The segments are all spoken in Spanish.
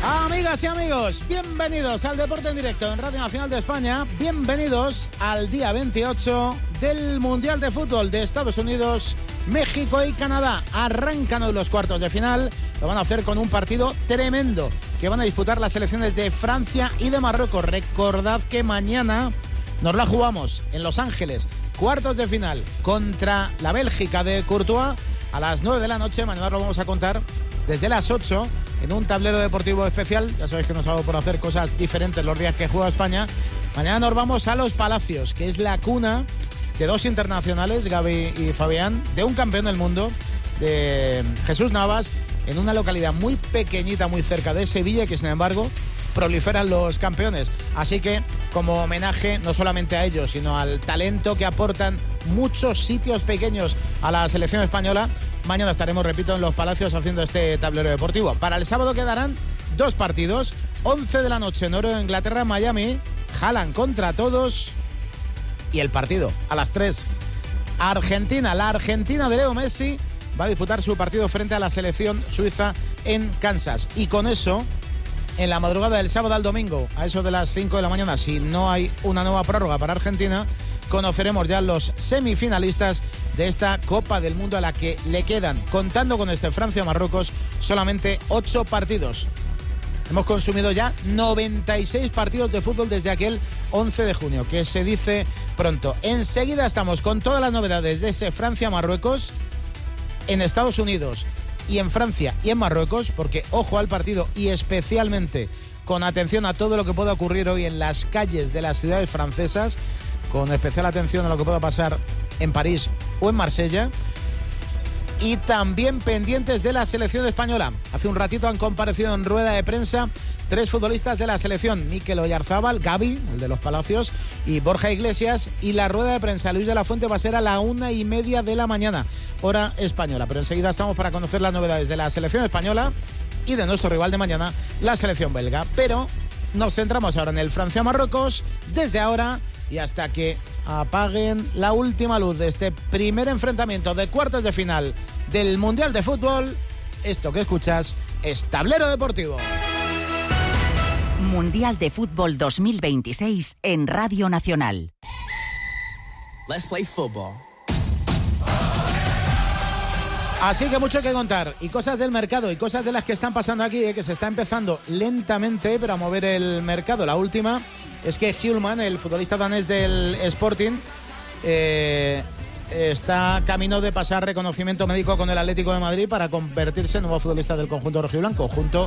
Amigas y amigos, bienvenidos al Deporte en Directo en Radio Nacional de España. Bienvenidos al día 28 del Mundial de Fútbol de Estados Unidos, México y Canadá. Arrancan hoy los cuartos de final. Lo van a hacer con un partido tremendo que van a disputar las selecciones de Francia y de Marruecos. Recordad que mañana nos la jugamos en Los Ángeles. Cuartos de final contra la Bélgica de Courtois a las 9 de la noche. Mañana lo vamos a contar desde las 8 en un tablero deportivo especial. Ya sabéis que nos hago por hacer cosas diferentes los días que juega España. Mañana nos vamos a Los Palacios, que es la cuna de dos internacionales, Gaby y Fabián, de un campeón del mundo, de Jesús Navas, en una localidad muy pequeñita, muy cerca de Sevilla, que sin embargo proliferan los campeones. Así que, como homenaje no solamente a ellos, sino al talento que aportan muchos sitios pequeños a la selección española, mañana estaremos, repito, en Los Palacios haciendo este tablero deportivo. Para el sábado quedarán dos partidos. 11 de la noche, Noruega, Inglaterra, Miami. Haaland contra todos. Y el partido a las 3. Argentina, la Argentina de Leo Messi va a disputar su partido frente a la selección suiza en Kansas. Y con eso, en la madrugada del sábado al domingo, a eso de las 5 de la mañana, si no hay una nueva prórroga para Argentina, conoceremos ya los semifinalistas de esta Copa del Mundo, a la que le quedan, contando con este Francia-Marruecos, solamente 8 partidos. Hemos consumido ya 96 partidos de fútbol desde aquel 11 de junio, que se dice pronto. Enseguida estamos con todas las novedades de ese Francia-Marruecos en Estados Unidos y en Francia y en Marruecos, porque ojo al partido y especialmente con atención a todo lo que pueda ocurrir hoy en las calles de las ciudades francesas, con especial atención a lo que pueda pasar en París o en Marsella. Y también pendientes de la selección española. Hace un ratito han comparecido en rueda de prensa 3 futbolistas de la selección: Mikel Oyarzábal, Gaby, el de Los Palacios, y Borja Iglesias. Y la rueda de prensa Luis de la Fuente va a ser a la 1:30 de la mañana, hora española. Pero enseguida estamos para conocer las novedades de la selección española y de nuestro rival de mañana, la selección belga. Pero nos centramos ahora en el Francia-Marruecos, desde ahora y hasta que apaguen la última luz de este primer enfrentamiento de cuartos de final del Mundial de Fútbol. Esto que escuchas es Tablero Deportivo. Mundial de Fútbol 2026 en Radio Nacional. Let's play football. Así que mucho que contar, y cosas del mercado y cosas de las que están pasando aquí, que se está empezando lentamente, pero a mover el mercado. La última es que Hjulmand, el futbolista danés del Sporting, está camino de pasar reconocimiento médico con el Atlético de Madrid para convertirse en nuevo futbolista del conjunto rojiblanco. Junto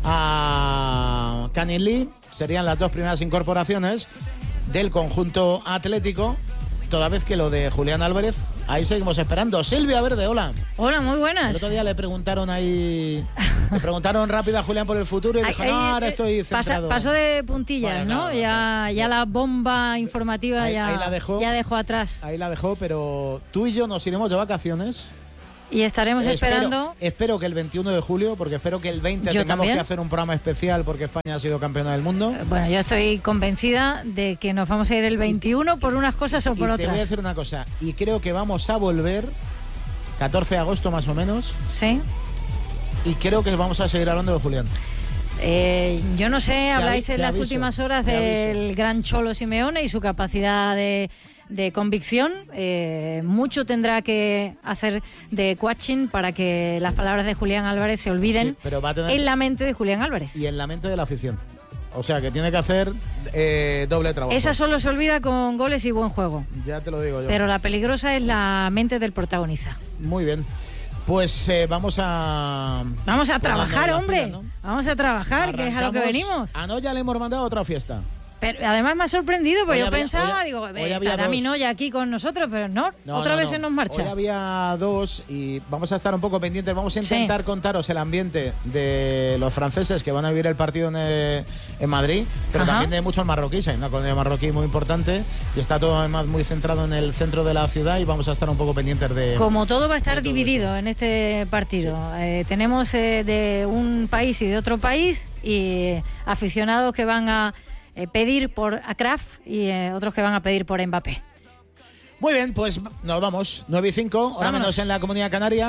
a Canin Lee serían las dos primeras incorporaciones del conjunto atlético, toda vez que lo de Julián Álvarez, ahí seguimos esperando. Silvia Verde, hola. Hola, muy buenas. El otro día le preguntaron rápido a Julián por el futuro y dijo, no, ahora estoy centrado. Pasó de puntillas, bueno, ¿no? Ya la bomba informativa ahí la dejó, ya dejó atrás. Ahí la dejó, pero tú y yo nos iremos de vacaciones. Y estaremos esperando. Espero que el 21 de julio, porque espero que el 20 tengamos que hacer un programa especial porque España ha sido campeona del mundo. Bueno, yo estoy convencida de que nos vamos a ir el 21 por unas cosas o por otras. Te voy a decir una cosa, y creo que vamos a volver 14 de agosto más o menos. Sí. Y creo que vamos a seguir hablando de Julián. Yo no sé, habláis en las últimas horas del gran Cholo Simeone y su capacidad de convicción. Mucho tendrá que hacer de coaching para que las palabras de Julián Álvarez se olviden, sí, en la mente de Julián Álvarez. Y en la mente de la afición. O sea, que tiene que hacer doble trabajo. Esa solo se olvida con goles y buen juego. Ya te lo digo yo. Pero la peligrosa es la mente del protagonista. Muy bien. Pues vamos a trabajar, hombre. Pilas, ¿no? Vamos a trabajar, que es a lo que venimos. A Noya le hemos mandado otra fiesta. Pero además me ha sorprendido, porque yo pensaba, estará mi Noya aquí con nosotros, pero no, otra vez se nos marcha. Hoy había 2 y vamos a estar un poco pendientes. Vamos a intentar contaros el ambiente de los franceses que van a vivir el partido en Madrid, pero también de muchos marroquíes. Hay una colonia marroquí muy importante y está todo además muy centrado en el centro de la ciudad y vamos a estar un poco pendientes de... Como todo va a estar dividido en este partido. Sí. Tenemos de un país y de otro país y aficionados que van a pedir por Akraf y otros que van a pedir por Mbappé. Muy bien, pues nos vamos. 9:05, hora menos en la Comunidad Canaria.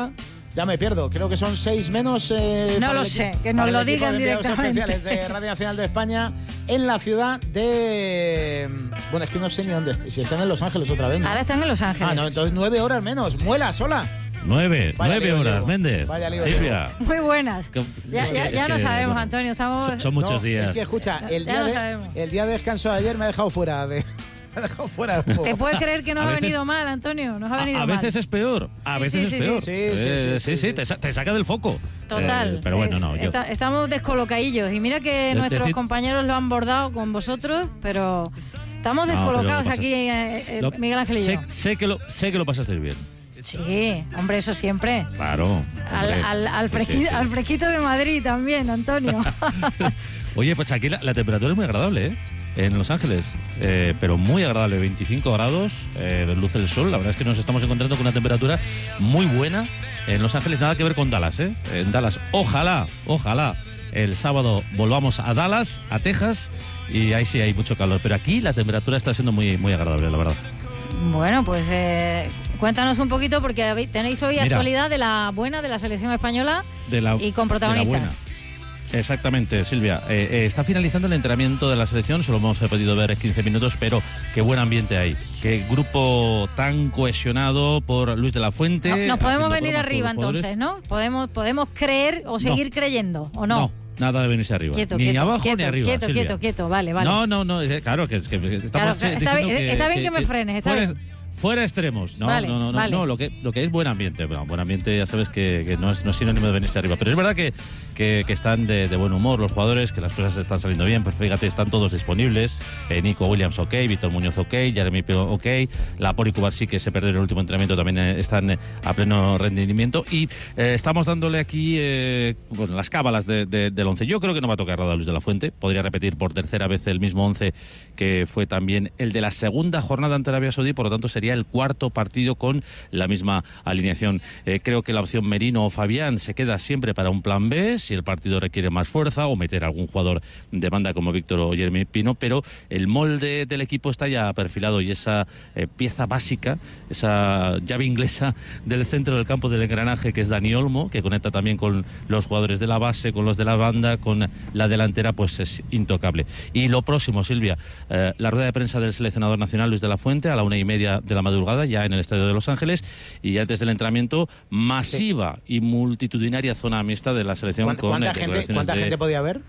Ya me pierdo, creo que son 6 menos. No lo sé, que nos lo digan directamente. Especiales de Radio Nacional de España en la ciudad de... Bueno, es que no sé ni dónde si están en Los Ángeles otra vez, ¿no? Ahora están en Los Ángeles. No, entonces 9 horas menos. Muela, sola. 9 horas, Méndez. Vaya lío, Silvia. Muy buenas. Ya no sabemos, bueno, Antonio. Son muchos días. Es que escucha, el día de descanso de ayer me ha dejado fuera de... ¿Te puedes creer que nos ha venido mal, Antonio? Nos ha venido mal. A veces es peor. A veces es peor. Sí, te saca del foco. Total. Pero bueno, no. Estamos descolocadillos. Y mira que nuestros compañeros lo han bordado con vosotros, pero estamos descolocados aquí, Miguel Ángel y yo. Sé que lo pasaste bien. Sí, hombre, eso siempre. Claro. Al fresquito de Madrid también, Antonio. Oye, pues aquí la temperatura es muy agradable, ¿eh? En Los Ángeles, pero muy agradable, 25 grados, luce el sol. La verdad es que nos estamos encontrando con una temperatura muy buena en Los Ángeles, nada que ver con Dallas, ¿eh? En Dallas, ojalá el sábado volvamos a Dallas, a Texas, y ahí sí hay mucho calor, pero aquí la temperatura está siendo muy, muy agradable, la verdad. Bueno, pues cuéntanos un poquito, porque tenéis hoy actualidad de la buena de la selección española y con protagonistas. Exactamente, Silvia. Está finalizando el entrenamiento de la selección, solo hemos podido ver 15 minutos, pero qué buen ambiente hay. Qué grupo tan cohesionado por Luis de la Fuente. Nos podemos venir arriba entonces, ¿no? Podemos creer o seguir creyendo, ¿o no? No, nada de venirse arriba. Ni abajo ni arriba. Quieto, vale. No, claro, que estamos está bien que me frenes, está bien. Fuera extremos. No, lo que es buen ambiente. Bueno, buen ambiente ya sabes que no es sinónimo de venirse arriba. Pero es verdad que están de buen humor los jugadores, que las cosas están saliendo bien. Pues fíjate, están todos disponibles. Nico Williams ok, Víctor Muñoz ok, Jeremy Pino ok. Laport y Cubarsí, que se perdió en el último entrenamiento, también están a pleno rendimiento. Y estamos dándole aquí las cábalas del 11. Yo creo que no va a tocar nada a Luis de la Fuente. Podría repetir por tercera vez el mismo 11 que fue también el de la segunda jornada ante Arabia Saudí. Por lo tanto, sería el cuarto partido con la misma alineación. Creo que la opción Merino o Fabián se queda siempre para un plan B, si el partido requiere más fuerza, o meter a algún jugador de banda como Víctor o Jeremy Pino, pero el molde del equipo está ya perfilado, y esa pieza básica, esa llave inglesa del centro del campo del engranaje, que es Dani Olmo, que conecta también con los jugadores de la base, con los de la banda, con la delantera, pues es intocable. Y lo próximo, Silvia, la rueda de prensa del seleccionador nacional Luis de la Fuente a la 1:30 de la madrugada, ya en el estadio de Los Ángeles, y antes del entrenamiento, masiva y multitudinaria zona mixta de la selección. ¿Cuánta gente podía haber?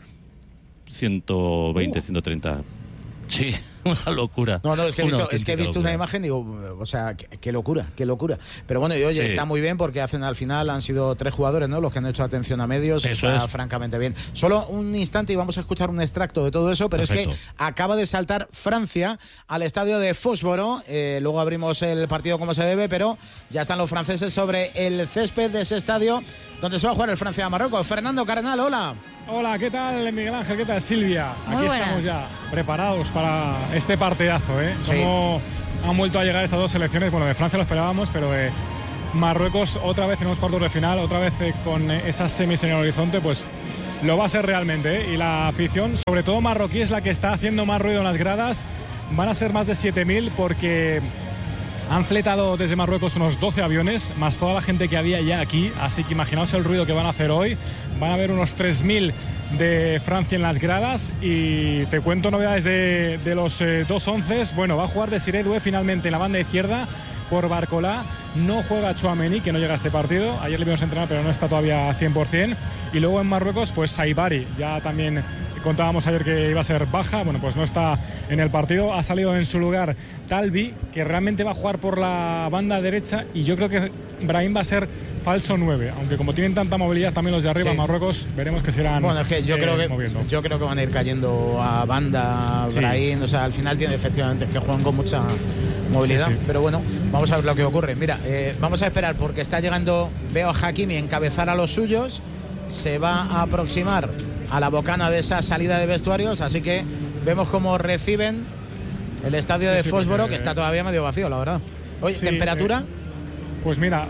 120, 130. Sí, una locura. No, es que he visto una imagen, digo, o sea, qué locura. Pero bueno, y oye, está muy bien, porque al final han sido 3 jugadores, ¿no?, los que han hecho atención a medios. Eso está es francamente bien. Solo un instante y vamos a escuchar un extracto de todo eso, pero perfecto. Es que acaba de saltar Francia al estadio de Fósforo. Luego abrimos el partido como se debe, pero ya están los franceses sobre el césped de ese estadio donde se va a jugar el Francia-Marruecos. Fernando Cardenal, hola. Hola, ¿qué tal, Miguel Ángel? ¿Qué tal, Silvia? Muy Aquí buenas. Estamos ya preparados para este partidazo, ¿eh? Sí. Cómo han vuelto a llegar estas dos selecciones. Bueno, de Francia lo esperábamos, pero de Marruecos otra vez en los cuartos de final, otra vez con esas semis en el horizonte, pues lo va a ser realmente, ¿eh? Y la afición, sobre todo marroquí, es la que está haciendo más ruido en las gradas. Van a ser más de 7.000 porque han fletado desde Marruecos unos 12 aviones, más toda la gente que había ya aquí, así que imaginaos el ruido que van a hacer hoy. Van a haber unos 3.000 de Francia en las gradas, y te cuento novedades de los dos onces. Bueno, va a jugar Desiré Doué finalmente en la banda izquierda por Barcolá. No juega Tchouaméni, que no llega a este partido. Ayer le vimos entrenar, pero no está todavía 100%. Y luego en Marruecos, pues Saibari, ya también contábamos ayer que iba a ser baja. Bueno, pues no está en el partido. Ha salido en su lugar Talbi, que realmente va a jugar por la banda derecha, y yo creo que Brahim va a ser falso 9, aunque como tienen tanta movilidad también los de arriba, sí. Marruecos, veremos que serán. Bueno, es que yo creo que van a ir cayendo a banda, sí. Brahim, o sea, al final tiene efectivamente que juegan con mucha movilidad, sí. Pero bueno, vamos a ver lo que ocurre. Mira, vamos a esperar, porque está llegando, veo a Hakimi encabezar a los suyos, se va a aproximar a la bocana de esa salida de vestuarios, así que vemos cómo reciben el estadio de Fósforo, que está todavía medio vacío, la verdad. Oye, sí, ¿temperatura? Pues mira,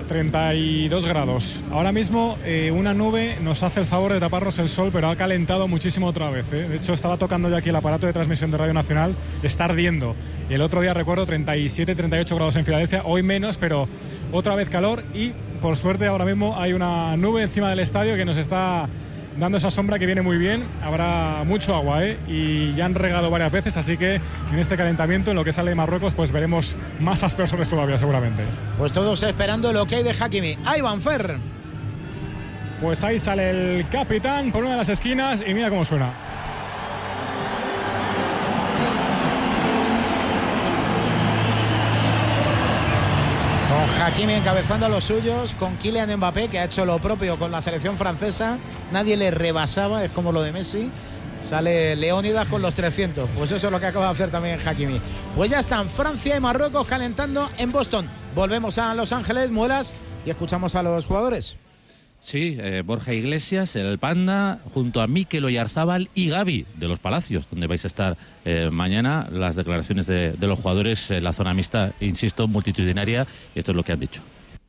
32 grados. Ahora mismo una nube nos hace el favor de taparnos el sol, pero ha calentado muchísimo otra vez, ¿eh? De hecho, estaba tocando ya aquí el aparato de transmisión de Radio Nacional, está ardiendo. Y el otro día, recuerdo, 37, 38 grados en Filadelfia, hoy menos, pero otra vez calor. Y por suerte ahora mismo hay una nube encima del estadio que nos está dando esa sombra que viene muy bien. Habrá mucho agua, y ya han regado varias veces, así que en este calentamiento, en lo que sale de Marruecos, pues veremos más aspersores todavía seguramente. Pues todos esperando lo que hay de Hakimi. ¡Ahí van, Fer! Pues ahí sale el capitán por una de las esquinas y mira cómo suena. Con Hakimi encabezando a los suyos, con Kylian Mbappé, que ha hecho lo propio con la selección francesa. Nadie le rebasaba, es como lo de Messi. Sale Leónidas con los 300. Pues eso es lo que acaba de hacer también Hakimi. Pues ya están Francia y Marruecos calentando en Boston. Volvemos a Los Ángeles, Muelas, y escuchamos a los jugadores. Sí, Borja Iglesias, el Panda, junto a Mikel Oyarzábal y Gavi de los Palacios, donde vais a estar mañana. Las declaraciones de los jugadores, la zona mixta, insisto, multitudinaria, y esto es lo que han dicho.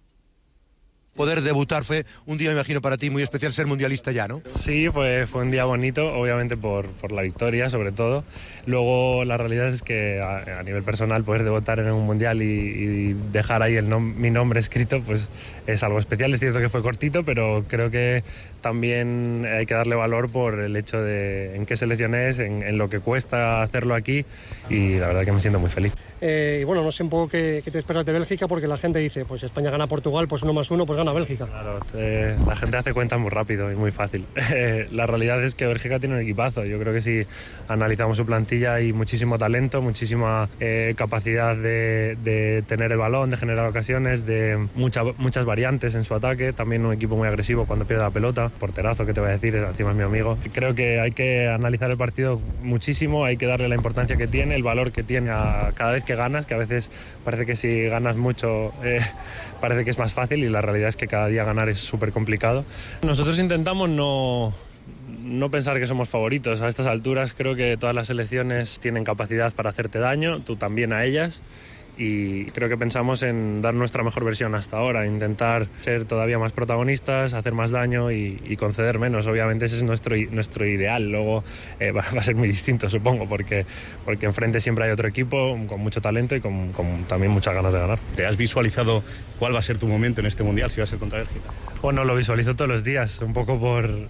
Poder debutar fue un día, me imagino, para ti muy especial, ser mundialista ya, ¿no? Sí, fue un día bonito, obviamente por la victoria, sobre todo. Luego, la realidad es que a nivel personal, poder debutar en un mundial y dejar ahí mi nombre escrito, pues es algo especial. Es cierto que fue cortito, pero creo que también hay que darle valor por el hecho de en qué selección es, en lo que cuesta hacerlo aquí, y la verdad que me siento muy feliz. Y bueno, no sé un poco qué te esperas de Bélgica, porque la gente dice, pues España gana a Portugal, pues 1+1, pues gana Bélgica. Claro, la gente hace cuentas muy rápido y muy fácil. La realidad es que Bélgica tiene un equipazo. Yo creo que si analizamos su plantilla hay muchísimo talento, muchísima capacidad de tener el balón, de generar ocasiones, de muchas variantes en su ataque. También un equipo muy agresivo cuando pierde la pelota. Porterazo, que te voy a decir, encima es mi amigo. Creo que hay que analizar el partido muchísimo, hay que darle la importancia que tiene, el valor que tiene cada vez que ganas, que a veces parece que si ganas mucho parece que es más fácil, y la realidad es que cada día ganar es súper complicado. Nosotros intentamos no pensar que somos favoritos. A estas alturas creo que todas las selecciones tienen capacidad para hacerte daño, tú también a ellas, y creo que pensamos en dar nuestra mejor versión hasta ahora, intentar ser todavía más protagonistas, hacer más daño y conceder menos. Obviamente ese es nuestro ideal. Luego va a ser muy distinto, supongo, porque enfrente siempre hay otro equipo con mucho talento y con también muchas ganas de ganar. ¿Te has visualizado cuál va a ser tu momento en este Mundial, si va a ser contra Bélgica? Bueno, lo visualizo todos los días, un poco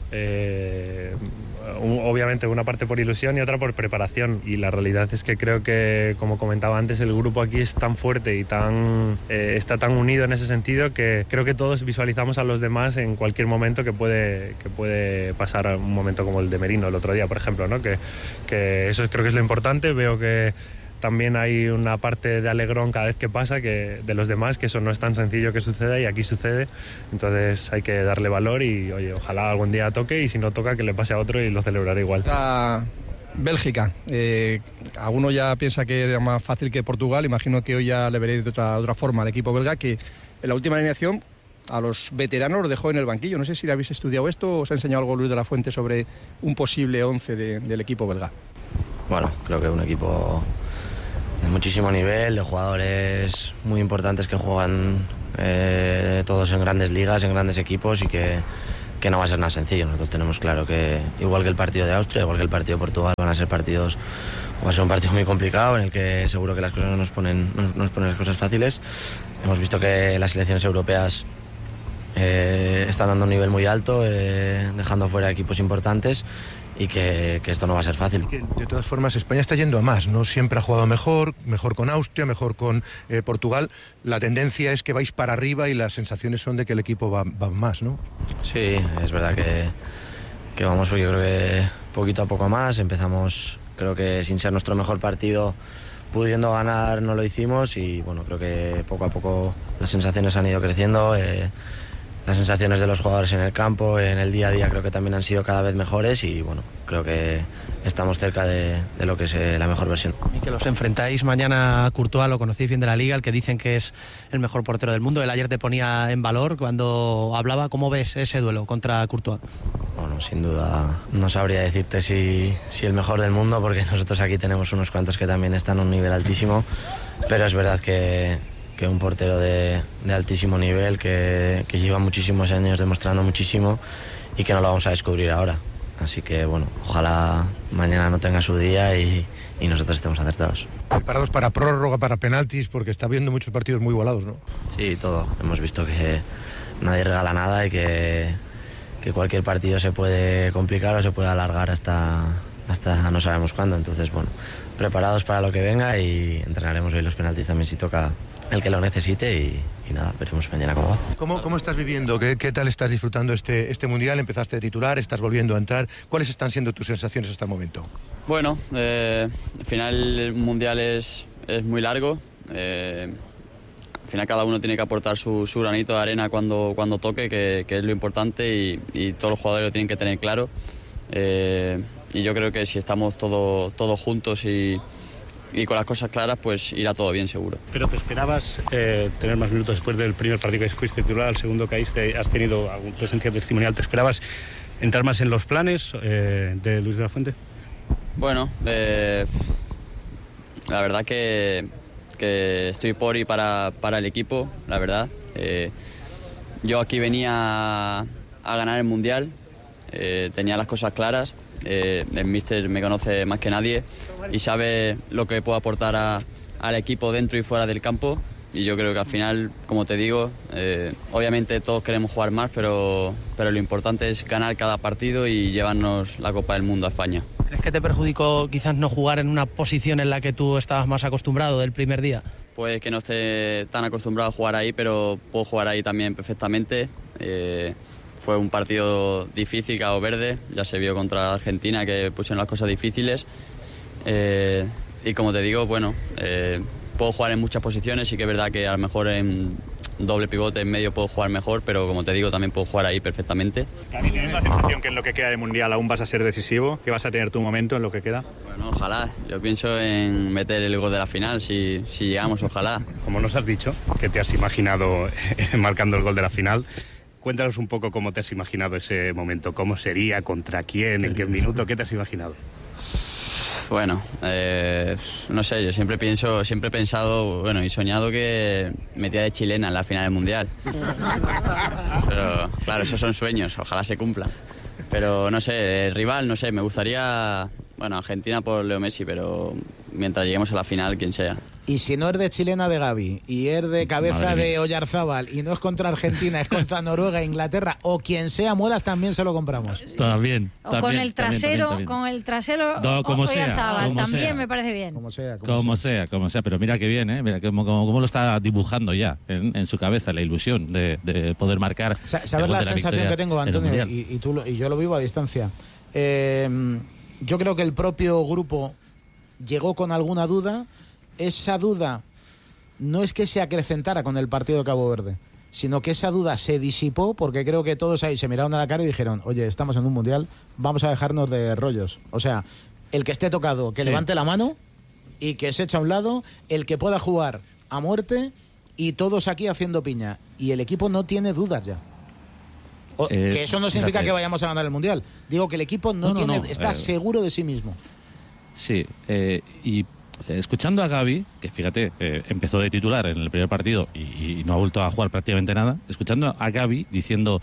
obviamente una parte por ilusión y otra por preparación, y la realidad es que creo que, como comentaba antes, el grupo aquí es tan fuerte y está tan unido en ese sentido, que creo que todos visualizamos a los demás en cualquier momento que puede pasar un momento como el de Merino el otro día, por ejemplo, ¿no? Que eso creo que es lo importante. Veo que también hay una parte de alegrón cada vez que pasa, que de los demás, que eso no es tan sencillo que suceda, y aquí sucede. Entonces hay que darle valor y, oye, ojalá algún día toque, y si no toca, que le pase a otro y lo celebraré igual. Bélgica, alguno ya piensa que era más fácil que Portugal. Imagino que hoy ya le veréis de otra forma al equipo belga, que en la última alineación a los veteranos los dejó en el banquillo. No sé si le habéis estudiado esto o os ha enseñado algo Luis de la Fuente sobre un posible 11 del equipo belga. Bueno, creo que es un equipo de muchísimo nivel, de jugadores muy importantes que juegan todos en grandes ligas, en grandes equipos, y que no va a ser nada sencillo. Nosotros tenemos claro que, igual que el partido de Austria, igual que el partido de Portugal, va a ser un partido muy complicado, en el que seguro que las cosas no nos ponen las cosas fáciles. Hemos visto que las selecciones europeas están dando un nivel muy alto, dejando fuera equipos importantes, y que esto no va a ser fácil. De todas formas, España está yendo a más, ¿no? Siempre ha jugado mejor con Austria, mejor con Portugal. La tendencia es que vais para arriba y las sensaciones son de que el equipo va más, ¿no? Sí, es verdad que vamos, porque yo creo que poquito a poco más. Empezamos, creo que sin ser nuestro mejor partido, pudiendo ganar no lo hicimos, y bueno, creo que poco a poco las sensaciones han ido creciendo. Las sensaciones de los jugadores en el campo, en el día a día, creo que también han sido cada vez mejores, y bueno, creo que estamos cerca de lo que es la mejor versión. Y que los enfrentáis mañana a Courtois, lo conocéis bien de la Liga, el que dicen que es el mejor portero del mundo. Él ayer te ponía en valor cuando hablaba. ¿Cómo ves ese duelo contra Courtois? Bueno, sin duda no sabría decirte si el mejor del mundo, porque nosotros aquí tenemos unos cuantos que también están a un nivel altísimo, pero es verdad que un portero de altísimo nivel, que lleva muchísimos años demostrando muchísimo, y que no lo vamos a descubrir ahora. Así que bueno, ojalá mañana no tenga su día y nosotros estemos acertados. Preparados para prórroga, para penaltis, porque está habiendo muchos partidos muy igualados, ¿no? Sí, todo. Hemos visto que nadie regala nada y que cualquier partido se puede complicar o se puede alargar hasta no sabemos cuándo. Entonces, bueno, preparados para lo que venga y entrenaremos hoy los penaltis también si toca el que lo necesite y nada, veremos mañana cómo va. ¿Cómo estás viviendo? ¿Qué tal estás disfrutando este Mundial? Empezaste de titular, estás volviendo a entrar. ¿Cuáles están siendo tus sensaciones hasta el momento? Bueno, al final el Mundial es muy largo. Al final cada uno tiene que aportar su granito de arena cuando toque, que es lo importante y todos los jugadores lo tienen que tener claro. Y yo creo que si estamos todos juntos y con las cosas claras, pues irá todo bien seguro. ¿Pero te esperabas tener más minutos después del primer partido que fuiste titular, al segundo caíste, has tenido alguna presencia testimonial? ¿Te esperabas entrar más en los planes de Luis de la Fuente? Bueno, la verdad que estoy por y para el equipo, la verdad. Yo aquí venía a ganar el Mundial, tenía las cosas claras. El míster me conoce más que nadie y sabe lo que puedo aportar al equipo dentro y fuera del campo, y yo creo que al final, como te digo, obviamente todos queremos jugar más, pero lo importante es ganar cada partido y llevarnos la Copa del Mundo a España. ¿Crees que te perjudicó quizás no jugar en una posición en la que tú estabas más acostumbrado del primer día? Pues que no esté tan acostumbrado a jugar ahí, pero puedo jugar ahí también perfectamente. Fue un partido difícil, Cabo Verde, ya se vio contra Argentina que pusieron las cosas difíciles. Y como te digo, bueno, puedo jugar en muchas posiciones, sí que es verdad que a lo mejor en doble pivote en medio puedo jugar mejor, pero como te digo, también puedo jugar ahí perfectamente. ¿Tienes la sensación que en lo que queda de Mundial aún vas a ser decisivo? ¿Que vas a tener tu momento en lo que queda? Bueno, ojalá. Yo pienso en meter el gol de la final, si llegamos, ojalá. Como nos has dicho, que te has imaginado marcando el gol de la final, cuéntanos un poco cómo te has imaginado ese momento, cómo sería, contra quién, en qué minuto, ¿qué te has imaginado? Bueno, no sé, yo siempre he pensado, bueno, y soñado que metía de chilena en la final del Mundial. Pero claro, esos son sueños, ojalá se cumplan. Pero no sé, el rival, no sé, me gustaría, bueno, Argentina por Leo Messi, pero mientras lleguemos a la final, quien sea. Y si no es de chilena de Gavi, y es de cabeza de Oyarzábal, y no es contra Argentina, es contra Noruega, Inglaterra, o quien sea, Muelas, también se lo compramos. También. O con el trasero, no, como Oyarzábal, también sea. Me parece bien. Como sea, pero mira qué bien, ¿eh? Mira cómo lo está dibujando ya en su cabeza, la ilusión de poder marcar. ¿Sabes la sensación que tengo, Antonio? Y yo lo vivo a distancia. Yo creo que el propio grupo llegó con alguna duda. Esa duda no es que se acrecentara con el partido de Cabo Verde, sino que esa duda se disipó, porque creo que todos ahí se miraron a la cara y dijeron: oye, estamos en un Mundial, vamos a dejarnos de rollos. O sea, el que esté tocado, que levante la mano y que se eche a un lado, el que pueda jugar a muerte, y todos aquí haciendo piña. Y el equipo no tiene dudas ya. Que eso no significa que vayamos a ganar el Mundial. Digo que el equipo está seguro de sí mismo. Sí, y escuchando a Gavi, que fíjate, empezó de titular en el primer partido y no ha vuelto a jugar prácticamente nada, escuchando a Gavi diciendo,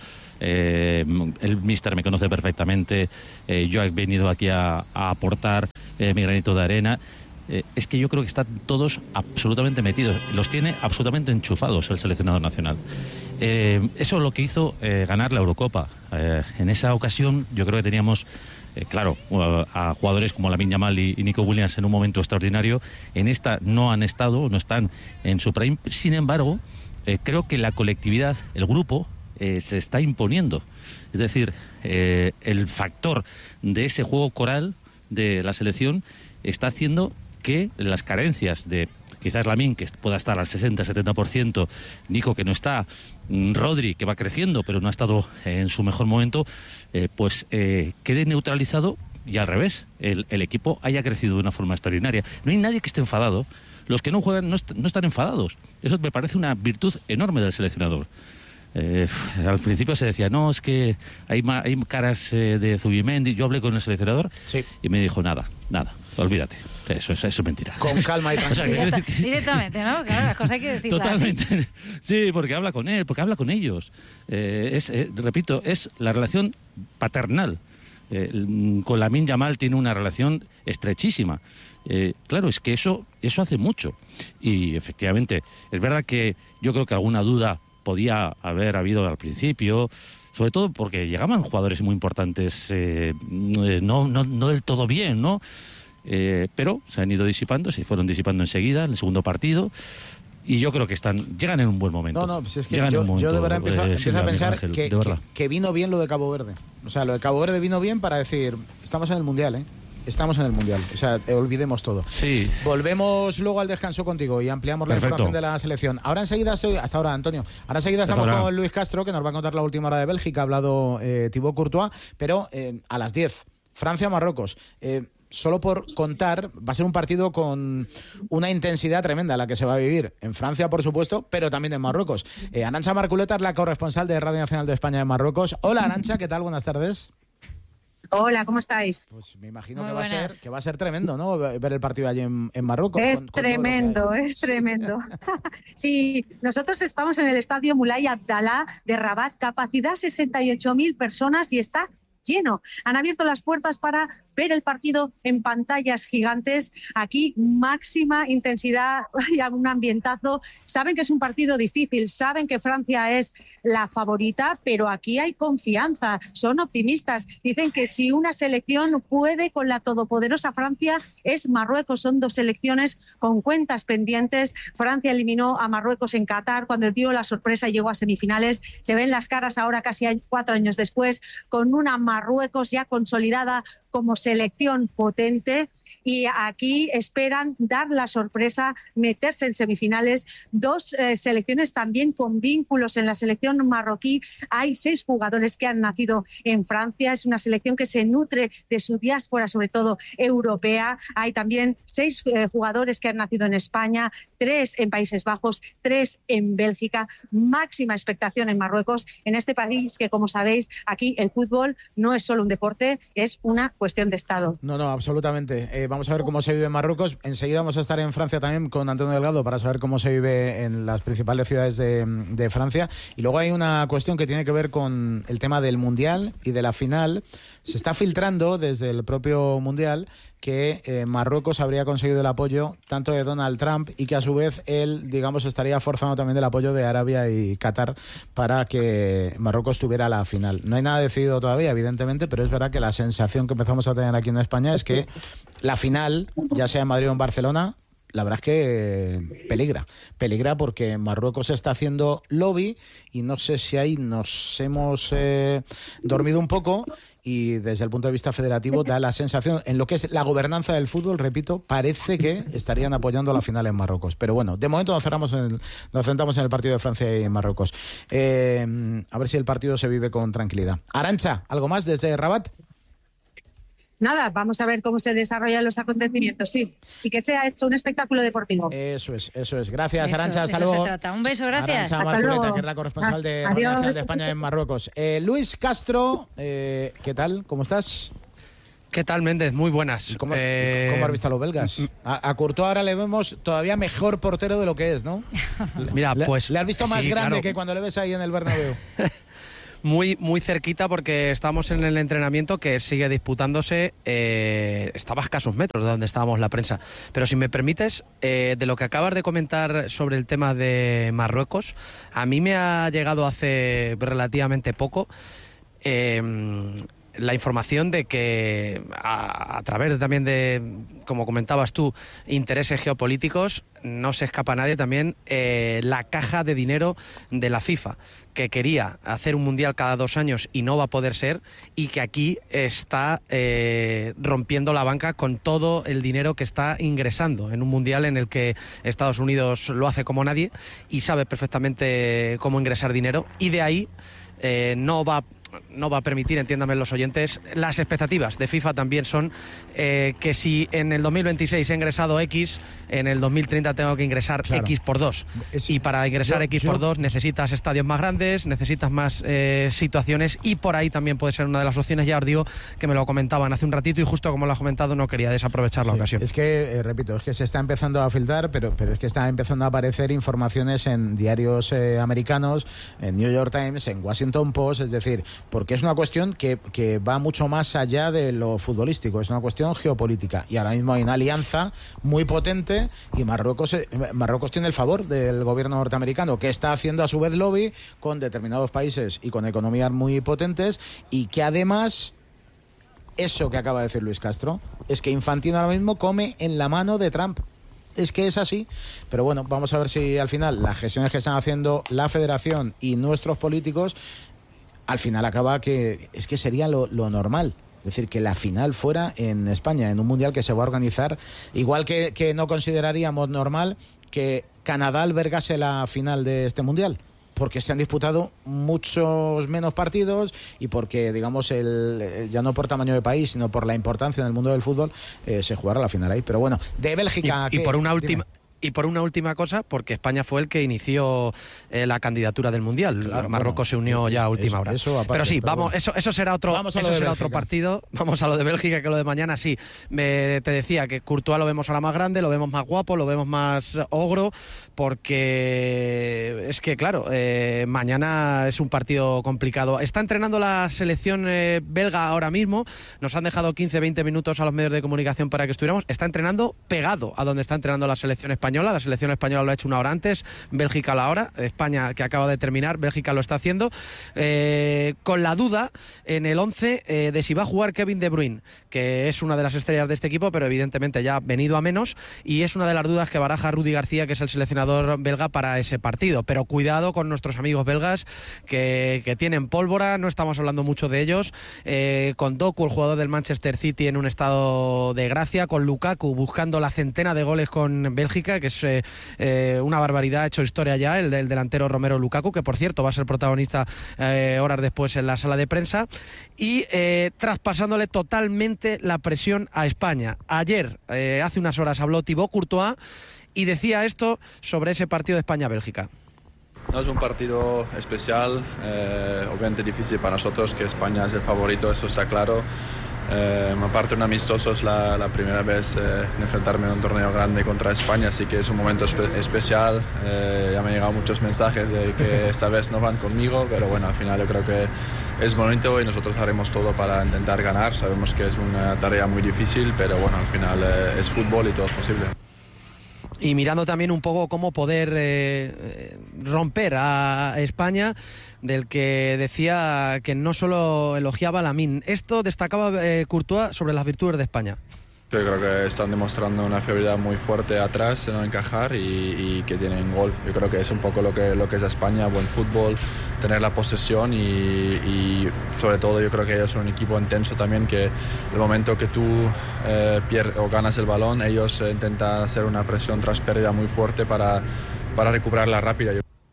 el míster me conoce perfectamente, yo he venido aquí a aportar mi granito de arena, es que yo creo que están todos absolutamente metidos, los tiene absolutamente enchufados el seleccionador nacional. Eso es lo que hizo ganar la Eurocopa. En esa ocasión yo creo que teníamos claro, a jugadores como Lamine Yamal y Nico Williams en un momento extraordinario. En esta no están en su prime. Sin embargo, creo que la colectividad, el grupo, se está imponiendo. Es decir, el factor de ese juego coral de la selección está haciendo que las carencias de quizás Lamine, que pueda estar al 60-70%, Nico, que no está, Rodri, que va creciendo pero no ha estado en su mejor momento, quede neutralizado, y al revés, el equipo haya crecido de una forma extraordinaria. No hay nadie que esté enfadado. Los que no juegan no están enfadados. Eso me parece una virtud enorme del seleccionador. Al principio se decía, no, es que hay caras de Zubimendi. Yo hablé con el seleccionador y me dijo, nada, olvídate. Eso es mentira. Con calma y tranquilidad. Directamente, ¿no? Claro, las cosas hay que decirlas. Totalmente. Así. Sí, porque habla con él, porque habla con ellos. Repito, es la relación paternal. Con Lamine Yamal tiene una relación estrechísima. Claro, es que eso hace mucho. Y efectivamente, es verdad que yo creo que alguna duda podía haber habido al principio, sobre todo porque llegaban jugadores muy importantes, no del todo bien, ¿no? Pero se han ido disipando, se fueron disipando enseguida en el segundo partido. Y yo creo que llegan en un buen momento. No, pues es que yo de verdad empiezo a pensar Ángel, que vino bien lo de Cabo Verde. O sea, lo de Cabo Verde vino bien para decir, estamos en el Mundial, ¿eh? Estamos en el Mundial. O sea, olvidemos todo. Sí. Volvemos luego al descanso contigo y ampliamos la información de la selección. Ahora enseguida hasta ahora, Antonio. Ahora enseguida estamos con Luis Castro, que nos va a contar la última hora de Bélgica. Ha hablado Thibaut Courtois, pero a las 10, Francia-Marruecos. Solo por contar, va a ser un partido con una intensidad tremenda la que se va a vivir en Francia, por supuesto, pero también en Marruecos. Arantxa Marculeta es la corresponsal de Radio Nacional de España en Marruecos. Hola, Arantxa, ¿qué tal? Buenas tardes. Hola, ¿cómo estáis? Pues me imagino que va a ser tremendo, ¿no? Ver el partido allí en Marruecos. Es tremendo. Sí, nosotros estamos en el estadio Moulay Abdallah de Rabat, capacidad 68.000 personas y está lleno. Han abierto las puertas para ver el partido en pantallas gigantes. Aquí máxima intensidad y un ambientazo. Saben que es un partido difícil, saben que Francia es la favorita, pero aquí hay confianza, son optimistas. Dicen que si una selección puede con la todopoderosa Francia es Marruecos. Son dos selecciones con cuentas pendientes. Francia eliminó a Marruecos en Qatar cuando dio la sorpresa y llegó a semifinales. Se ven las caras ahora casi 4 años después con una Marruecos ya consolidada como selección potente, y aquí esperan dar la sorpresa, meterse en semifinales. Dos selecciones también con vínculos. En la selección marroquí hay 6 jugadores que han nacido en Francia. Es una selección que se nutre de su diáspora, sobre todo europea. Hay también 6 jugadores que han nacido en España, 3 en Países Bajos, 3 en Bélgica. Máxima expectación en Marruecos, en este país que, como sabéis, aquí el fútbol no es solo un deporte, es una cuestión de Estado. No, absolutamente. Vamos a ver cómo se vive en Marruecos. Enseguida vamos a estar en Francia también con Antonio Delgado para saber cómo se vive en las principales ciudades de Francia. Y luego hay una cuestión que tiene que ver con el tema del Mundial y de la final. Se está filtrando desde el propio Mundial que Marruecos habría conseguido el apoyo tanto de Donald Trump y que a su vez él, digamos, estaría forzando también del apoyo de Arabia y Qatar para que Marruecos tuviera la final. No hay nada decidido todavía, evidentemente, pero es verdad que la sensación que empezamos a tener aquí en España es que la final, ya sea en Madrid o en Barcelona, la verdad es que peligra porque Marruecos está haciendo lobby y no sé si ahí nos hemos dormido un poco, y desde el punto de vista federativo da la sensación, en lo que es la gobernanza del fútbol, repito, parece que estarían apoyando la final en Marruecos. Pero bueno, de momento nos centramos en el partido de Francia y Marruecos. A ver si el partido se vive con tranquilidad. Arantxa, ¿algo más desde Rabat? Nada, vamos a ver cómo se desarrollan los acontecimientos, sí. Y que sea esto un espectáculo deportivo. Eso es. Gracias, Arantxa. Hasta luego. Se trata. Un beso, gracias. Arantxa Marculeta, que es la corresponsal de Radio Nacional de España en Marruecos. Luis Castro, ¿qué tal? ¿Cómo estás? ¿Qué tal, Méndez? Muy buenas. ¿Cómo has visto a los belgas? A Courtois ahora le vemos todavía mejor portero de lo que es, ¿no? Mira, pues... ¿Le has visto más grande, claro, que cuando le ves ahí en el Bernabéu? Muy cerquita, porque estamos en el entrenamiento que sigue disputándose. Estaba a escasos metros de donde estábamos la prensa. Pero si me permites, de lo que acabas de comentar sobre el tema de Marruecos, a mí me ha llegado hace relativamente poco la información de que a través también de, como comentabas tú, intereses geopolíticos, no se escapa a nadie también la caja de dinero de la FIFA, que quería hacer un mundial cada 2 años y no va a poder ser, y que aquí está rompiendo la banca con todo el dinero que está ingresando en un mundial en el que Estados Unidos lo hace como nadie y sabe perfectamente cómo ingresar dinero, y de ahí no va a permitir, entiéndame los oyentes, las expectativas de FIFA también son que si en el 2026 he ingresado X, en el 2030 tengo que ingresar X por 2. Y para ingresar X por 2 necesitas estadios más grandes, necesitas más situaciones, y por ahí también puede ser una de las opciones. Ya os digo que me lo comentaban hace un ratito y justo como lo has comentado no quería desaprovechar la ocasión. Es que, repito, es que se está empezando a filtrar, pero es que está empezando a aparecer informaciones en diarios americanos, en New York Times, en Washington Post, es decir, porque es una cuestión que va mucho más allá de lo futbolístico, es una cuestión geopolítica, y ahora mismo hay una alianza muy potente y Marruecos tiene el favor del gobierno norteamericano, que está haciendo a su vez lobby con determinados países y con economías muy potentes, y que además, eso que acaba de decir Luis Castro, es que Infantino ahora mismo come en la mano de Trump. Es que es así, pero bueno, vamos a ver si al final las gestiones que están haciendo la federación y nuestros políticos, al final acaba que es que sería lo normal. Es decir, que la final fuera en España, en un mundial que se va a organizar, igual que no consideraríamos normal que Canadá albergase la final de este mundial, porque se han disputado muchos menos partidos y porque, digamos, ya no por tamaño de país, sino por la importancia en el mundo del fútbol, se jugará la final ahí. Pero bueno, de Bélgica... Y por una última... Y por una última cosa, porque España fue el que inició la candidatura del Mundial. Claro, Marruecos se unió ya a última hora. Pero sí, vamos, eso será otro partido. Vamos a lo de Bélgica, que lo de mañana sí. Te decía que Courtois lo vemos ahora más grande, lo vemos más guapo, lo vemos más ogro, porque es que, claro, mañana es un partido complicado. Está entrenando la selección belga ahora mismo. Nos han dejado 15-20 minutos a los medios de comunicación para que estuviéramos. Está entrenando pegado a donde está entrenando la selección española. La selección española lo ha hecho una hora antes, Bélgica a la hora, España que acaba de terminar, Bélgica lo está haciendo, con la duda en el 11 de si va a jugar Kevin De Bruyne, que es una de las estrellas de este equipo, pero evidentemente ya ha venido a menos, y es una de las dudas que baraja Rudi García, que es el seleccionador belga para ese partido. Pero cuidado con nuestros amigos belgas que tienen pólvora, no estamos hablando mucho de ellos, con Doku, el jugador del Manchester City, en un estado de gracia, con Lukaku buscando la centena de goles con Bélgica, que es una barbaridad, ha hecho historia ya el del delantero Romero Lukaku, que por cierto va a ser protagonista horas después en la sala de prensa, y traspasándole totalmente la presión a España. Ayer, hace unas horas, habló Thibaut Courtois y decía esto sobre ese partido de España-Bélgica. No, es un partido especial, obviamente difícil para nosotros, que España es el favorito, eso está claro. Aparte, un amistoso es la primera vez en enfrentarme en un torneo grande contra España, así que es un momento especial. Ya me han llegado muchos mensajes de que esta vez no van conmigo, pero bueno, al final yo creo que es bonito y nosotros haremos todo para intentar ganar. Sabemos que es una tarea muy difícil, pero bueno, al final es fútbol y todo es posible. Y mirando también un poco cómo poder romper a España, del que decía que no solo elogiaba a Lamine. Esto destacaba Courtois sobre las virtudes de España. Yo creo que están demostrando una fiabilidad muy fuerte atrás, en no encajar y que tienen gol. Yo creo que es un poco lo que es España, buen fútbol, tener la posesión y sobre todo yo creo que ellos son un equipo intenso también, que el momento que tú pierdes o ganas el balón, ellos intentan hacer una presión tras pérdida muy fuerte para recuperarla rápida.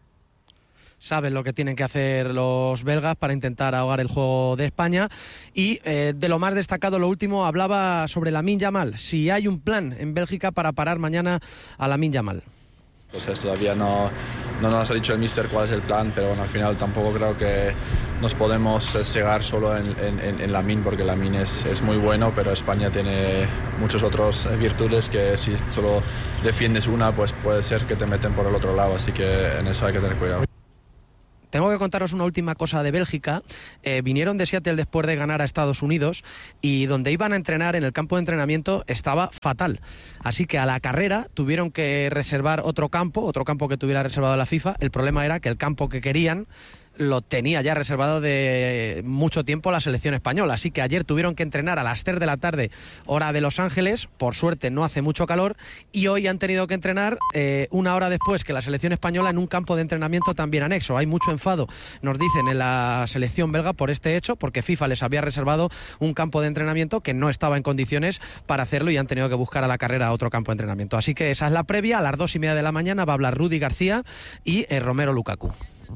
Saben lo que tienen que hacer los belgas para intentar ahogar el juego de España. Y de lo más destacado, lo último, hablaba sobre Lamine Yamal. Si hay un plan en Bélgica para parar mañana a Lamine Yamal. Pues todavía no nos ha dicho el míster cuál es el plan, pero bueno, al final tampoco creo que nos podemos cegar solo en Lamine, porque Lamine es muy bueno, pero España tiene muchas otras virtudes que si solo defiendes una, pues puede ser que te meten por el otro lado, así que en eso hay que tener cuidado. Tengo que contaros una última cosa de Bélgica. Vinieron de Seattle después de ganar a Estados Unidos y donde iban a entrenar, en el campo de entrenamiento, estaba fatal. Así que a la carrera tuvieron que reservar otro campo que tuviera reservado la FIFA. El problema era que el campo que querían lo tenía ya reservado de mucho tiempo la selección española, así que ayer tuvieron que entrenar a las 3 de la tarde, hora de Los Ángeles. Por suerte no hace mucho calor, y hoy han tenido que entrenar una hora después que la selección española en un campo de entrenamiento también anexo. Hay mucho enfado, nos dicen, en la selección belga por este hecho, porque FIFA les había reservado un campo de entrenamiento que no estaba en condiciones para hacerlo y han tenido que buscar a la carrera otro campo de entrenamiento. Así que esa es la previa. A las 2:30 de la mañana va a hablar Rudi García y Romero Lukaku.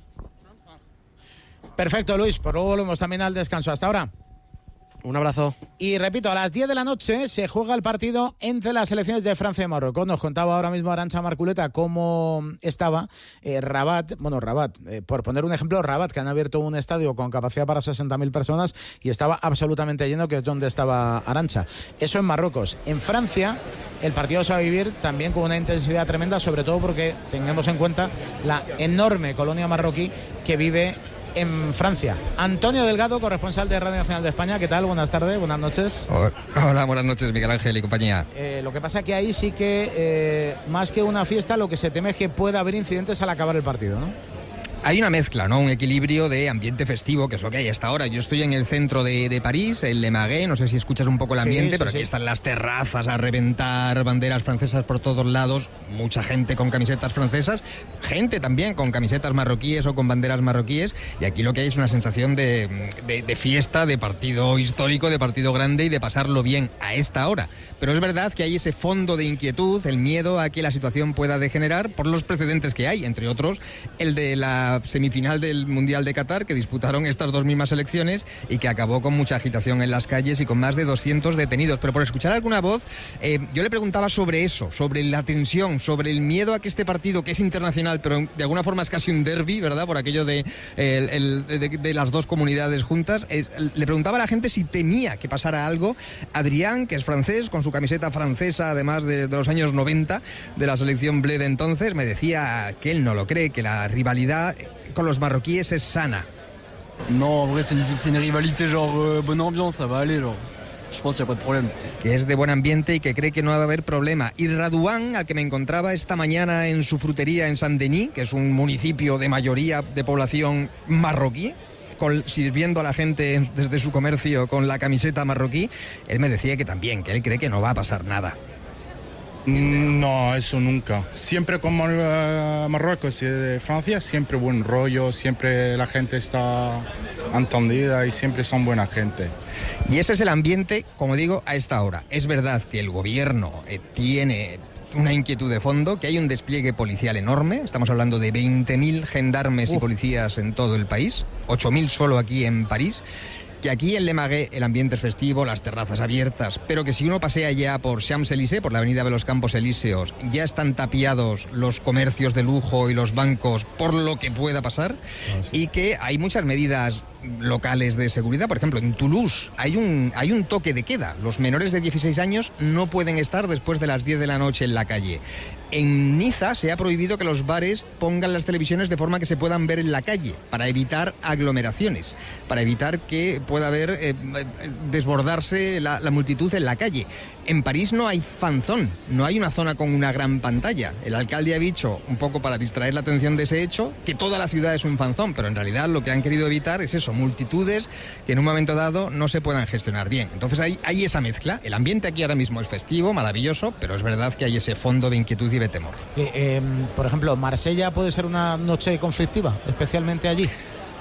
Perfecto, Luis, pues luego volvemos también al descanso. Hasta ahora. Un abrazo. Y repito, a las 10 de la noche se juega el partido entre las selecciones de Francia y Marruecos. Nos contaba ahora mismo Arantxa Marculeta cómo estaba Rabat, por poner un ejemplo, Rabat, que han abierto un estadio con capacidad para 60.000 personas y estaba absolutamente lleno, que es donde estaba Arantxa. Eso en Marruecos. En Francia el partido se va a vivir también con una intensidad tremenda, sobre todo porque tengamos en cuenta la enorme colonia marroquí que vive en Francia. Antonio Delgado, corresponsal de Radio Nacional de España. ¿Qué tal? Buenas tardes, buenas noches. Hola, buenas noches, Miguel Ángel y compañía. Lo que pasa que ahí sí que, más que una fiesta, lo que se teme es que pueda haber incidentes al acabar el partido, ¿no? Hay una mezcla, ¿no? Un equilibrio de ambiente festivo, que es lo que hay hasta ahora. Yo estoy en el centro de París, en Le Marais, no sé si escuchas un poco el ambiente, pero aquí están las terrazas a reventar, banderas francesas por todos lados, mucha gente con camisetas francesas, gente también con camisetas marroquíes o con banderas marroquíes, y aquí lo que hay es una sensación de fiesta, de partido histórico, de partido grande y de pasarlo bien a esta hora. Pero es verdad que hay ese fondo de inquietud, el miedo a que la situación pueda degenerar por los precedentes que hay, entre otros el de la semifinal del Mundial de Qatar, que disputaron estas dos mismas selecciones y que acabó con mucha agitación en las calles y con más de 200 detenidos. Pero por escuchar alguna voz, yo le preguntaba sobre eso, sobre la tensión, sobre el miedo a que este partido, que es internacional, pero de alguna forma es casi un derbi, ¿verdad?, por aquello de las dos comunidades juntas. Le preguntaba a la gente si temía que pasara algo. Adrián, que es francés, con su camiseta francesa, además de los años 90, de la selección bleu de entonces, me decía que él no lo cree, que la rivalidad con los marroquíes es sana. No, en vrai c'est une rivalité genre bonne ambiance, ça va aller genre. Je pense qu'il n'y a pas de problème. Que es de buen ambiente y que cree que no va a haber problema. Y Radouan, al que me encontraba esta mañana en su frutería en Saint-Denis, que es un municipio de mayoría de población marroquí, sirviendo a la gente desde su comercio con la camiseta marroquí, él me decía que también, que él cree que no va a pasar nada. No, eso nunca. Siempre como Marruecos y Francia, siempre buen rollo, siempre la gente está entendida y siempre son buena gente. Y ese es el ambiente, como digo, a esta hora. Es verdad que el gobierno tiene una inquietud de fondo, que hay un despliegue policial enorme. Estamos hablando de 20.000 gendarmes y policías en todo el país, 8.000 solo aquí en París. Que aquí en Le Marais el ambiente es festivo, las terrazas abiertas, pero que si uno pasea ya por Champs-Élysées, por la avenida de los Campos Elíseos, ya están tapiados los comercios de lujo y los bancos por lo que pueda pasar, y que hay muchas medidas locales de seguridad. Por ejemplo, en Toulouse hay un toque de queda. Los menores de 16 años no pueden estar después de las 10 de la noche en la calle. En Niza se ha prohibido que los bares pongan las televisiones de forma que se puedan ver en la calle, para evitar aglomeraciones, para evitar que pueda haber desbordarse la multitud en la calle. En París no hay fanzón, no hay una zona con una gran pantalla. El alcalde ha dicho, un poco para distraer la atención de ese hecho, que toda la ciudad es un fanzón, pero en realidad lo que han querido evitar es eso, multitudes que en un momento dado no se puedan gestionar bien. Entonces hay esa mezcla. El ambiente aquí ahora mismo es festivo, maravilloso, pero es verdad que hay ese fondo de inquietud y de temor. Por ejemplo, ¿Marsella puede ser una noche conflictiva, especialmente allí?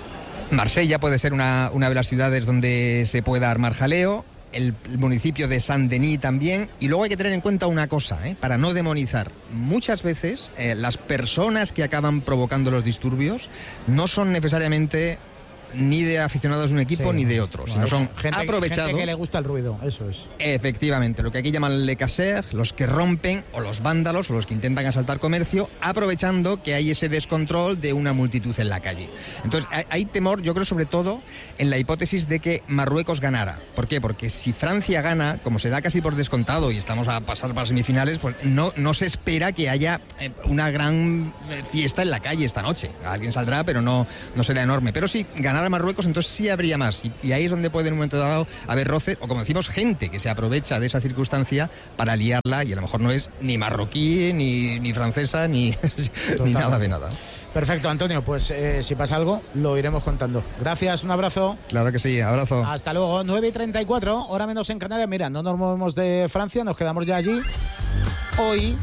Marsella puede ser una de las ciudades donde se pueda armar jaleo. El municipio de Saint-Denis también. Y luego hay que tener en cuenta una cosa, para no demonizar. Muchas veces las personas que acaban provocando los disturbios no son necesariamente ni de aficionados de un equipo ni de otro, sino son aprovechados. Gente que le gusta el ruido, eso es. Efectivamente, lo que aquí llaman le casseurs, los que rompen, o los vándalos, o los que intentan asaltar comercio, aprovechando que hay ese descontrol de una multitud en la calle. Entonces, hay temor, yo creo, sobre todo en la hipótesis de que Marruecos ganara. ¿Por qué? Porque si Francia gana, como se da casi por descontado y estamos a pasar para semifinales, pues no se espera que haya una gran fiesta en la calle esta noche. Alguien saldrá, pero no será enorme. Pero si ganara Marruecos, entonces sí habría más, y ahí es donde puede en un momento dado haber roce, o como decimos, gente que se aprovecha de esa circunstancia para liarla, y a lo mejor no es ni marroquí, ni francesa, ni nada de nada. Perfecto, Antonio, pues si pasa algo lo iremos contando. Gracias, un abrazo. Claro que sí, abrazo. Hasta luego. 9:34, hora menos en Canarias. Mira, no nos movemos de Francia, nos quedamos ya allí. Hoy,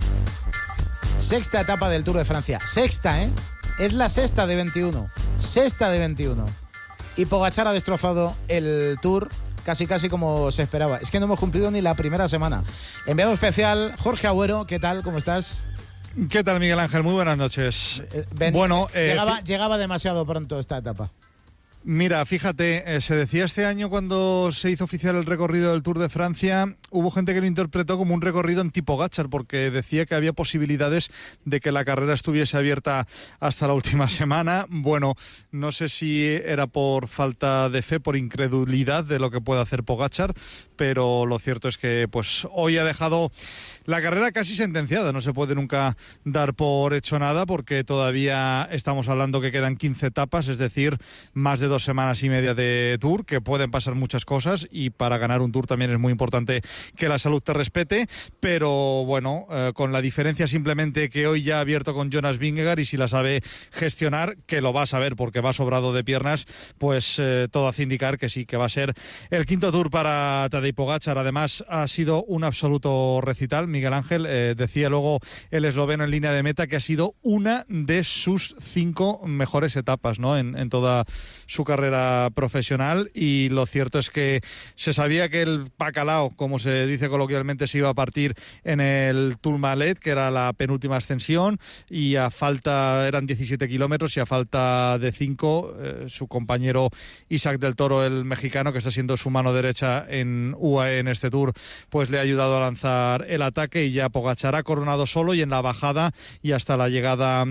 sexta etapa del Tour de Francia. Sexta, es la sexta de 21. Sexta de 21. Y Pogačar ha destrozado el Tour casi como se esperaba. Es que no hemos cumplido ni la primera semana. Enviado especial, Jorge Agüero, ¿qué tal? ¿Cómo estás? ¿Qué tal, Miguel Ángel? Muy buenas noches. Llegaba demasiado pronto esta etapa. Mira, fíjate, se decía este año cuando se hizo oficial el recorrido del Tour de Francia, hubo gente que lo interpretó como un recorrido anti-Pogačar, porque decía que había posibilidades de que la carrera estuviese abierta hasta la última semana. Bueno, no sé si era por falta de fe, por incredulidad de lo que puede hacer Pogačar, pero lo cierto es que pues hoy ha dejado la carrera casi sentenciada. No se puede nunca dar por hecho nada porque todavía estamos hablando que quedan 15 etapas, es decir, más de 2 semanas y media de Tour, que pueden pasar muchas cosas y para ganar un Tour también es muy importante que la salud te respete, pero bueno, con la diferencia simplemente que hoy ya ha abierto con Jonas Vingegaard y si la sabe gestionar, que lo va a saber porque va sobrado de piernas, pues todo hace indicar que sí, que va a ser el quinto Tour para Tadej Pogačar. Además ha sido un absoluto recital. Miguel Ángel, decía luego el esloveno en línea de meta que ha sido una de sus 5 mejores etapas, ¿no? en toda su carrera profesional, y lo cierto es que se sabía que el bacalao, como se dice coloquialmente, se iba a partir en el Tourmalet, que era la penúltima ascensión, y eran 17 kilómetros y a falta de 5 su compañero Isaac del Toro, el mexicano, que está siendo su mano derecha en UAE en este Tour, pues le ha ayudado a lanzar el ataque, y ya Pogačar ha coronado solo, y en la bajada y hasta la llegada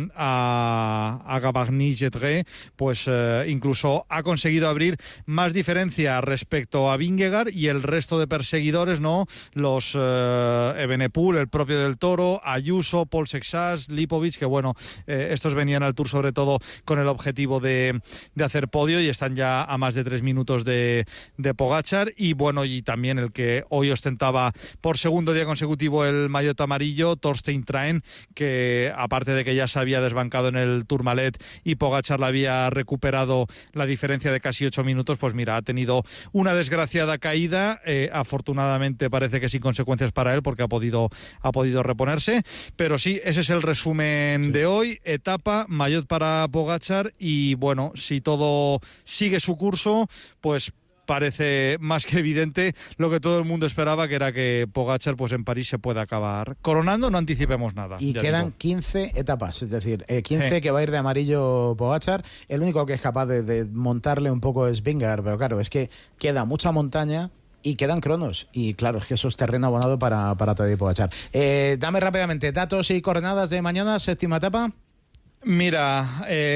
a Gavarnie-Jetré, pues incluso ha conseguido abrir más diferencia respecto a Vingegaard y el resto de perseguidores, ¿no? Los Evenepoel, el propio del Toro, Ayuso, Paul Sexas, Lipovic, que bueno, estos venían al Tour sobre todo con el objetivo de hacer podio y están ya a más de 3 minutos de Pogačar. Y bueno, y también el que hoy ostentaba por segundo día consecutivo el maillot amarillo, Thorstein Traen, que aparte de que ya se había desbancado en el Tourmalet y Pogačar la había recuperado la diferencia de casi 8 minutos, pues mira, ha tenido una desgraciada caída, afortunadamente parece que sin consecuencias para él porque ha podido reponerse, pero sí, ese es el resumen de hoy. Etapa, maillot para Pogačar, y bueno, si todo sigue su curso, pues parece más que evidente lo que todo el mundo esperaba, que era que Pogačar pues en París se pueda acabar coronando. No anticipemos nada. Y quedan 15 etapas, es decir, 15 que va a ir de amarillo Pogačar. El único que es capaz de montarle un poco es Vingegaard, pero claro, es que queda mucha montaña y quedan cronos, y claro, es que eso es terreno abonado para Tadej Pogačar. Dame rápidamente datos y coordenadas de mañana, séptima etapa. Mira,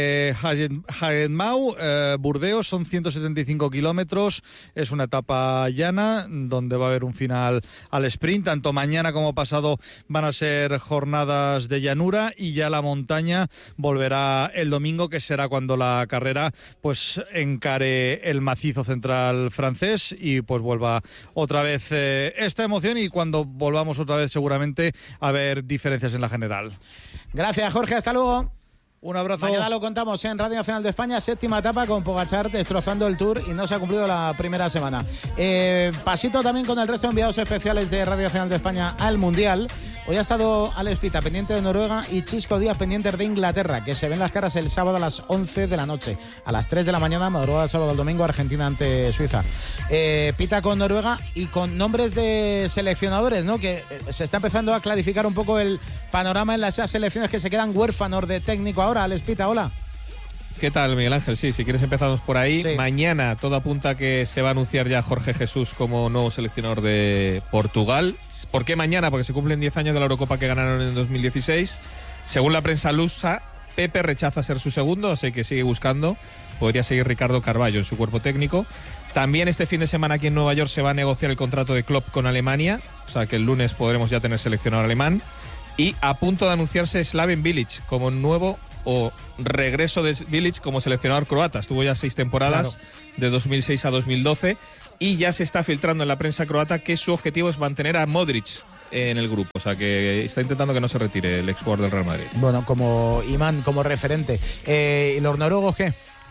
Hagenmau, Burdeos, son 175 kilómetros, es una etapa llana donde va a haber un final al sprint. Tanto mañana como pasado van a ser jornadas de llanura, y ya la montaña volverá el domingo, que será cuando la carrera pues encare el macizo central francés y pues vuelva otra vez esta emoción, y cuando volvamos otra vez seguramente a haber diferencias en la general. Gracias, Jorge, hasta luego. Un abrazo. Mañana lo contamos en Radio Nacional de España, séptima etapa con Pogačar destrozando el Tour y no se ha cumplido la primera semana. Pasito también con el resto de enviados especiales de Radio Nacional de España al Mundial. Hoy ha estado Alex Pita pendiente de Noruega y Chisco Díaz pendiente de Inglaterra, que se ven las caras el sábado a las 11 de la noche. A las 3 de la mañana, madrugada del sábado al domingo, Argentina ante Suiza. Pita con Noruega y con nombres de seleccionadores, ¿no? Que se está empezando a clarificar un poco el panorama en las selecciones que se quedan huérfanos de técnico ahora. Alex Pita, hola. ¿Qué tal, Miguel Ángel? Sí, si quieres empezamos por ahí. Sí. Mañana todo apunta que se va a anunciar ya Jorge Jesús como nuevo seleccionador de Portugal. ¿Por qué mañana? Porque se cumplen 10 años de la Eurocopa que ganaron en 2016. Según la prensa lusa, Pepe rechaza ser su segundo, así que sigue buscando. Podría seguir Ricardo Carvalho en su cuerpo técnico. También este fin de semana aquí en Nueva York se va a negociar el contrato de Klopp con Alemania, o sea que el lunes podremos ya tener seleccionador alemán. Y a punto de anunciarse Slaven Bilic como nuevo o regreso de Bilic como seleccionador croata. Estuvo ya 6 temporadas, de 2006 a 2012, y ya se está filtrando en la prensa croata que su objetivo es mantener a Modric en el grupo, o sea que está intentando que no se retire el exjugador del Real Madrid. Bueno, como imán, como referente. ¿Y los noruegos qué?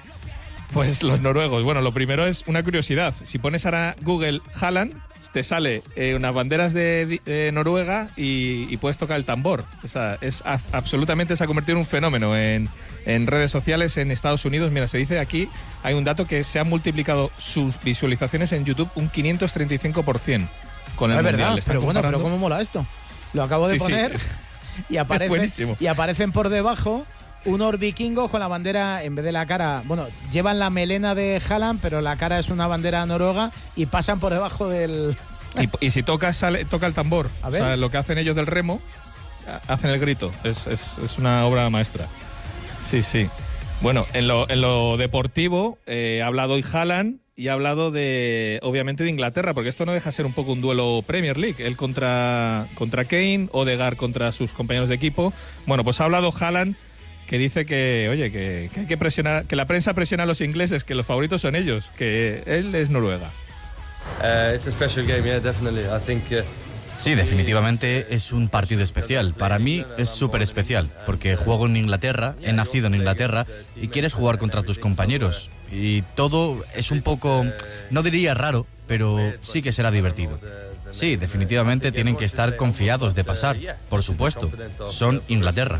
Pues los noruegos, bueno, lo primero es una curiosidad. Si pones ahora Google Haaland, te sale unas banderas de Noruega y puedes tocar el tambor. O sea, absolutamente se ha convertido en un fenómeno en redes sociales en Estados Unidos. Mira, se dice aquí, hay un dato que se han multiplicado sus visualizaciones en YouTube un 535% con el Mundial. Verdad, pero bueno, pero ¿cómo mola esto? Lo acabo de poner y aparecen por debajo unos vikingos con la bandera, en vez de la cara, bueno, llevan la melena de Haaland, pero la cara es una bandera noruega y pasan por debajo del... Y si toca el tambor, o sea, lo que hacen ellos del remo, hacen el grito, es una obra maestra. Sí, sí. Bueno, en lo deportivo, ha hablado hoy Haaland y ha hablado obviamente de Inglaterra, porque esto no deja de ser un poco un duelo Premier League, él contra Kane, Odegaard contra sus compañeros de equipo. Bueno, pues ha hablado Haaland, que dice que, oye, que hay que presionar, que la prensa presiona a los ingleses, que los favoritos son ellos, que él es Noruega. It's a special game, yeah, definitely. I think Sí, definitivamente es un partido especial. Para mí es súper especial, porque juego en Inglaterra, he nacido en Inglaterra y quieres jugar contra tus compañeros. Y todo es un poco, no diría raro, pero sí que será divertido. Sí, definitivamente tienen que estar confiados de pasar, por supuesto. Son Inglaterra.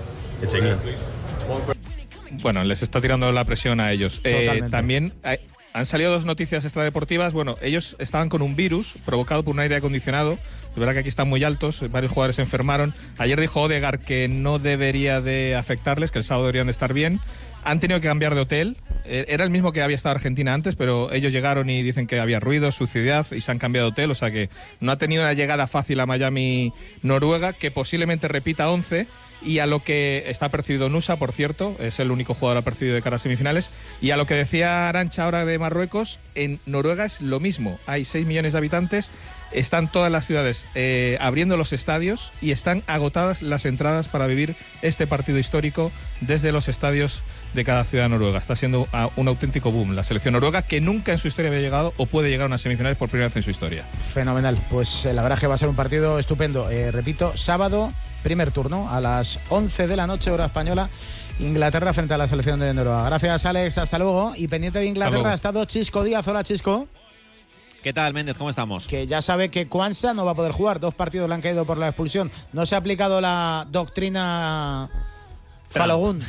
Bueno, les está tirando la presión a ellos. También han salido 2 noticias extradeportivas. Bueno, ellos estaban con un virus provocado por un aire acondicionado. Es verdad que aquí están muy altos, varios jugadores se enfermaron. Ayer dijo Odegaard que no debería de afectarles, que el sábado deberían de estar bien. Han tenido que cambiar de hotel. Era el mismo que había estado Argentina antes, pero ellos llegaron y dicen que había ruido, suciedad, y se han cambiado de hotel. O sea que no ha tenido una llegada fácil a Miami, Noruega, que posiblemente repita 11. Y a lo que está percibido Nusa, por cierto, es el único jugador apercibido de cara a semifinales. Y a lo que decía Arantxa ahora de Marruecos, en Noruega es lo mismo. Hay 6 millones de habitantes, están todas las ciudades abriendo los estadios y están agotadas las entradas para vivir este partido histórico desde los estadios de cada ciudad noruega. Está siendo un auténtico boom la selección noruega, que nunca en su historia había llegado o puede llegar a unas semifinales por primera vez en su historia. Fenomenal, pues la verdad es que va a ser un partido estupendo. Repito, sábado, primer turno, a las 11 de la noche, hora española, Inglaterra frente a la selección de Noruega. Gracias, Alex, hasta luego. Y pendiente de Inglaterra ha estado Chisco Díaz. Hola, Chisco. ¿Qué tal, Méndez? ¿Cómo estamos? Que ya sabe que Quansah no va a poder jugar. 2 partidos le han caído por la expulsión. No se ha aplicado la doctrina Falogún.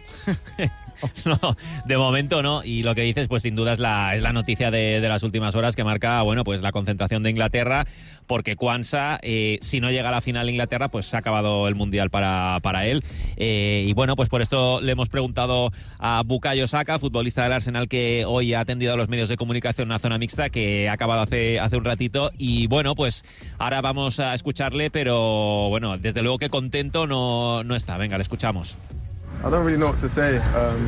No, de momento no, y lo que dices pues sin duda es la noticia de las últimas horas, que marca, bueno, pues la concentración de Inglaterra, porque Quansah, si no llega a la final Inglaterra, pues se ha acabado el Mundial para él, y bueno, pues por esto le hemos preguntado a Bukayo Saka, futbolista del Arsenal, que hoy ha atendido a los medios de comunicación en una zona mixta, que ha acabado hace un ratito, y bueno, pues ahora vamos a escucharle, pero bueno, desde luego que contento no está. Venga, le escuchamos. I don't really know what to say.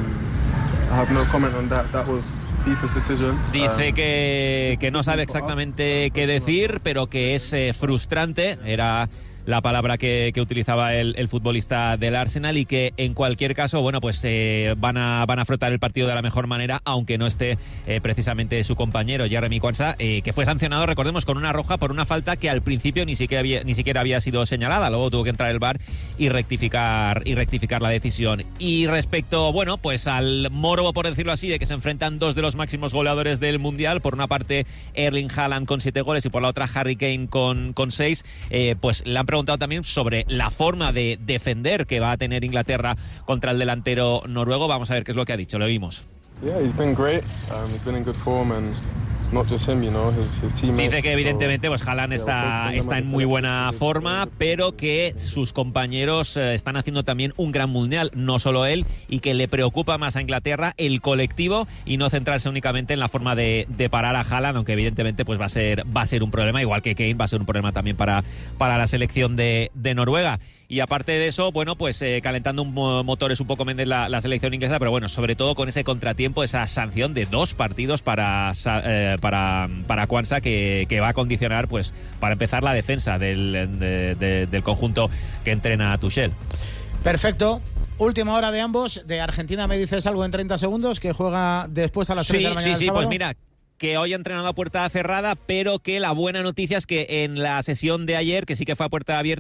I have no comment on that. That was FIFA's decision. Dice que no sabe exactamente qué decir, pero que es frustrante. Era la palabra que utilizaba el futbolista del Arsenal, y que en cualquier caso, bueno, pues van a afrontar el partido de la mejor manera, aunque no esté precisamente su compañero Jeremy Quansah, que fue sancionado, recordemos, con una roja por una falta que al principio ni siquiera había sido señalada. Luego tuvo que entrar el VAR y rectificar la decisión. Y respecto, bueno, pues al morbo, por decirlo así, de que se enfrentan 2 de los máximos goleadores del Mundial, por una parte Erling Haaland con 7 goles y por la otra Harry Kane con 6, pues le han preguntado también sobre la forma de defender que va a tener Inglaterra contra el delantero noruego. Vamos a ver qué es lo que ha dicho, lo oímos. Yeah, he's been great. He's been in good form and not just him, you know, his teammates. Dice que evidentemente pues Haaland está en muy buena forma, pero que sus compañeros están haciendo también un gran mundial, no solo él, y que le preocupa más a Inglaterra el colectivo y no centrarse únicamente en la forma de parar a Haaland, aunque evidentemente pues va a ser un problema, igual que Kane va a ser un problema también para la selección de Noruega. Y aparte de eso, bueno, pues calentando motores un poco menos la selección inglesa, pero bueno, sobre todo con ese contratiempo, esa sanción de 2 partidos para Quansah, que va a condicionar, pues, para empezar, la defensa del conjunto que entrena a Tuchel. Perfecto. Última hora de ambos. De Argentina me dices algo en 30 segundos, que juega después a las 3 de la mañana del sábado. Pues mira, que hoy ha entrenado a puerta cerrada, pero que la buena noticia es que en la sesión de ayer, que sí que fue a puerta abierta,